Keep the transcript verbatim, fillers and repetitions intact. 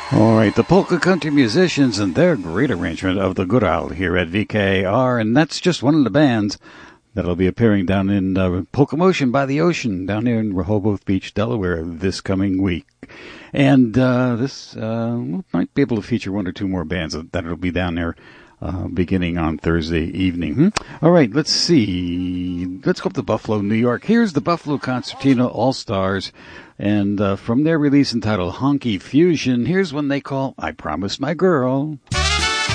All right, the Polka Country Musicians and their great arrangement of the Góral here at V K R, and that's just one of the bands that'll be appearing down in uh, Polka Motion by the Ocean down here in Rehoboth Beach, Delaware this coming week. And uh, this uh, might be able to feature one or two more bands that'll be down there uh, beginning on Thursday evening. Hmm? All right, let's see. Let's go up to Buffalo, New York. Here's the Buffalo Concertina All-Stars. And uh, from their release entitled Honky Fusion, here's one they call I Promised My Girl.